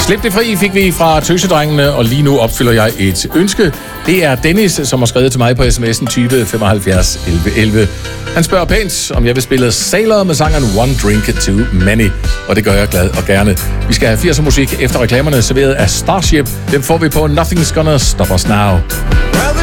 Slip det fri fik vi fra Tøsedrengene, og lige nu opfylder jeg et ønske. Det er Dennis, som har skrevet til mig på sms'en 20 75 11 11. Han spørger pænt, om jeg vil spille Sailor med sangeren One Drink Too Many. Og det gør jeg glad og gerne. Vi skal have 80'er musik efter reklamerne serveret af Starship. Den får vi på Nothing's Gonna Stop Us Now. Well,